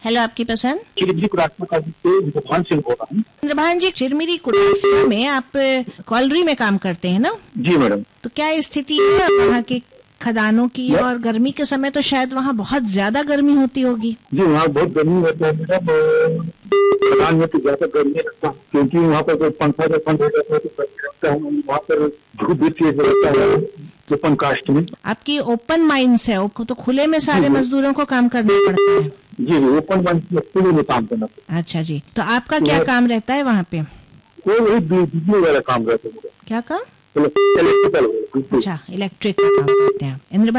Hello, आपकी पसंद? चिरमिरी कुरासिया से इंद्रभान सिंह बोल रहा हूँ। इंद्रभान जी, चिरमिरी कुरासिया में आप कॉलरी में काम करते हैं ना? जी मैडम। तो क्या स्थिति है वहाँ की खदानों की? और गर्मी के समय तो शायद वहाँ बहुत ज्यादा गर्मी होती होगी। जी, वहाँ बहुत गर्मी होती है मैडम। खदान में तो ज्यादा गर्मी लगता है क्योंकि वहाँ पर पंखा जब बंद हो जाता है तो गर्मी लगता है। वहाँ पर धूप भी तेज रहता है ओपन कास्ट में। आपकी ओपन माइंस है, तो खुले में सारे मजदूरों को काम करना पड़ता है? जी, ओपन माइंस में खुले में काम करना पड़ता है। अच्छा जी, तो आपका क्या काम रहता है वहाँ पे? वही बिजली वगैरह काम रहता है। क्या काम? इलेक्ट्रिकल। अच्छा, इलेक्ट्रिक का काम करते हैं।